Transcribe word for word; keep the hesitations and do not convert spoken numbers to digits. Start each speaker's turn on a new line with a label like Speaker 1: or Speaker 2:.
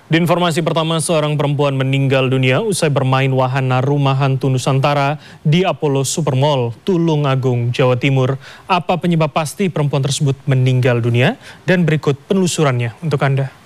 Speaker 1: Di informasi pertama, seorang perempuan meninggal dunia usai bermain wahana rumah hantu Nusantara di Apollo Supermall, Tulungagung, Jawa Timur. Apa penyebab pasti perempuan tersebut meninggal dunia? Dan berikut penelusurannya untuk Anda.